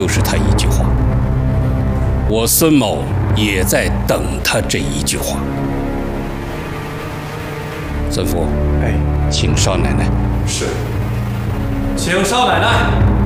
就是他一句话。我孙某也在等他这一句话。孙福， 哎， 请少奶奶。 是，请少奶奶。